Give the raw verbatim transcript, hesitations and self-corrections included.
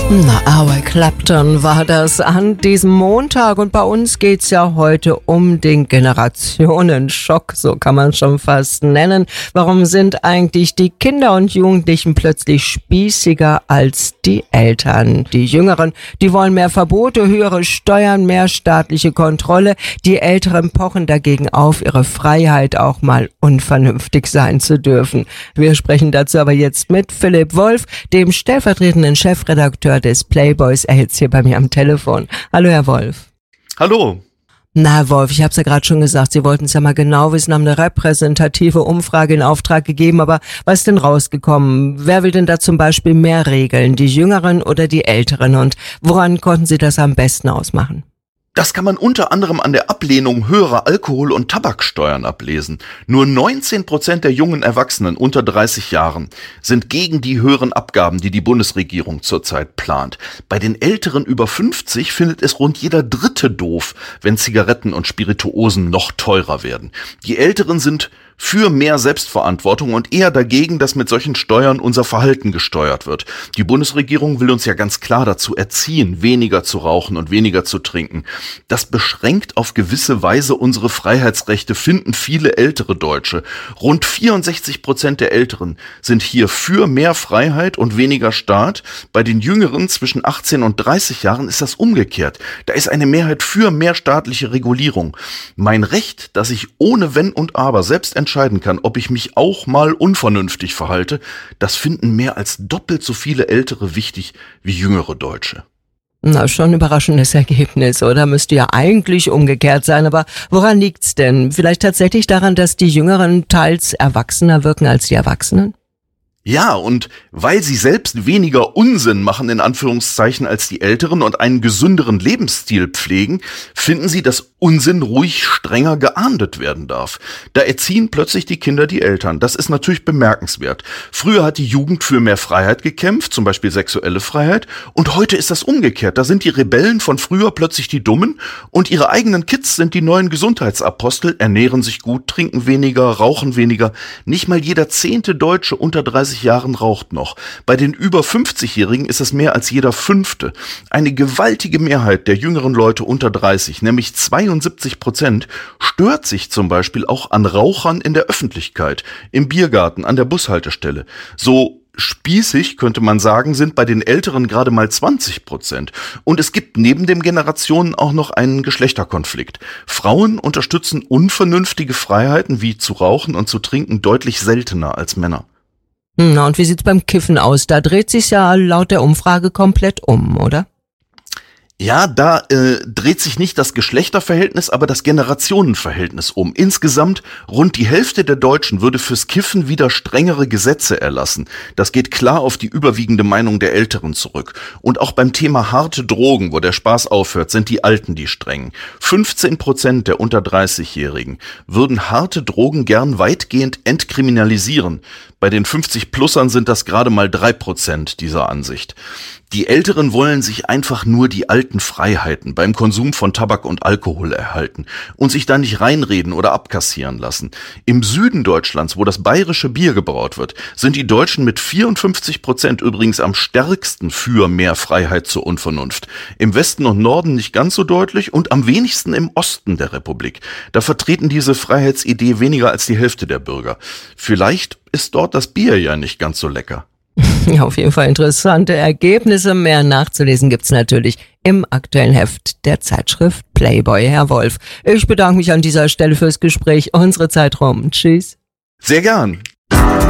Na, Eric Clapton war das an diesem Montag und bei uns geht's ja heute um den Generationenschock, so kann man schon fast nennen. Warum sind eigentlich die Kinder und Jugendlichen plötzlich spießiger als die Eltern? Die Jüngeren, die wollen mehr Verbote, höhere Steuern, mehr staatliche Kontrolle. Die Älteren pochen dagegen auf, ihre Freiheit auch mal unvernünftig sein zu dürfen. Wir sprechen dazu aber jetzt mit Philipp Wolf, dem stellvertretenden Chefredakteur des Playboys. Er ist hier bei mir am Telefon. Hallo, Herr Wolf. Hallo. Na, Herr Wolf, ich habe es ja gerade schon gesagt, Sie wollten es ja mal genau wissen, haben eine repräsentative Umfrage in Auftrag gegeben, aber was ist denn rausgekommen? Wer will denn da zum Beispiel mehr regeln, die Jüngeren oder die Älteren? Und woran konnten Sie das am besten ausmachen? Das kann man unter anderem an der Ablehnung höherer Alkohol- und Tabaksteuern ablesen. Nur neunzehn Prozent der jungen Erwachsenen unter dreißig Jahren sind gegen die höheren Abgaben, die die Bundesregierung zurzeit plant. Bei den Älteren über fünfzig findet es rund jeder Dritte doof, wenn Zigaretten und Spirituosen noch teurer werden. Die Älteren sind für mehr Selbstverantwortung und eher dagegen, dass mit solchen Steuern unser Verhalten gesteuert wird. Die Bundesregierung will uns ja ganz klar dazu erziehen, weniger zu rauchen und weniger zu trinken. Das beschränkt auf gewisse Weise unsere Freiheitsrechte, finden viele ältere Deutsche. Rund vierundsechzig Prozent der Älteren sind hier für mehr Freiheit und weniger Staat. Bei den Jüngeren zwischen achtzehn und dreißig Jahren ist das umgekehrt. Da ist eine Mehrheit für mehr staatliche Regulierung. Mein Recht, dass ich ohne Wenn und Aber selbst entscheiden kann, ob ich mich auch mal unvernünftig verhalte, das finden mehr als doppelt so viele Ältere wichtig wie jüngere Deutsche. Na, schon ein überraschendes Ergebnis, oder? Müsste ja eigentlich umgekehrt sein, aber woran liegt's denn? Vielleicht tatsächlich daran, dass die Jüngeren teils erwachsener wirken als die Erwachsenen? Ja, und weil sie selbst weniger Unsinn machen, in Anführungszeichen, als die Älteren und einen gesünderen Lebensstil pflegen, finden sie, dass Unsinn ruhig strenger geahndet werden darf. Da erziehen plötzlich die Kinder die Eltern. Das ist natürlich bemerkenswert. Früher hat die Jugend für mehr Freiheit gekämpft, zum Beispiel sexuelle Freiheit, und heute ist das umgekehrt. Da sind die Rebellen von früher plötzlich die Dummen und ihre eigenen Kids sind die neuen Gesundheitsapostel, ernähren sich gut, trinken weniger, rauchen weniger. Nicht mal jeder zehnte Deutsche unter dreißig Jahren raucht noch. Bei den über fünfzigjährigen ist es mehr als jeder fünfte. Eine gewaltige Mehrheit der jüngeren Leute unter dreißig, nämlich zweiundsiebzig Prozent, stört sich zum Beispiel auch an Rauchern in der Öffentlichkeit, im Biergarten, an der Bushaltestelle. So spießig, könnte man sagen, sind bei den Älteren gerade mal zwanzig Prozent. Und es gibt neben den Generationen auch noch einen Geschlechterkonflikt. Frauen unterstützen unvernünftige Freiheiten wie zu rauchen und zu trinken deutlich seltener als Männer. Na, und wie sieht's beim Kiffen aus? Da dreht sich's ja laut der Umfrage komplett um, oder? Ja, da äh, dreht sich nicht das Geschlechterverhältnis, aber das Generationenverhältnis um. Insgesamt rund die Hälfte der Deutschen würde fürs Kiffen wieder strengere Gesetze erlassen. Das geht klar auf die überwiegende Meinung der Älteren zurück. Und auch beim Thema harte Drogen, wo der Spaß aufhört, sind die Alten die Strengen. fünfzehn Prozent der unter dreißigjährigen würden harte Drogen gern weitgehend entkriminalisieren. Bei den fünfzig-Plussern sind das gerade mal drei Prozent dieser Ansicht. Die Älteren wollen sich einfach nur die alten Freiheiten beim Konsum von Tabak und Alkohol erhalten und sich da nicht reinreden oder abkassieren lassen. Im Süden Deutschlands, wo das bayerische Bier gebraut wird, sind die Deutschen mit vierundfünfzig Prozent übrigens am stärksten für mehr Freiheit zur Unvernunft. Im Westen und Norden nicht ganz so deutlich und am wenigsten im Osten der Republik. Da vertreten diese Freiheitsidee weniger als die Hälfte der Bürger. Vielleicht ist dort das Bier ja nicht ganz so lecker. Ja, auf jeden Fall interessante Ergebnisse. Mehr nachzulesen gibt's natürlich im aktuellen Heft der Zeitschrift Playboy. Herr Wolf, ich bedanke mich an dieser Stelle fürs Gespräch. Unsere Zeit rum. Tschüss. Sehr gern.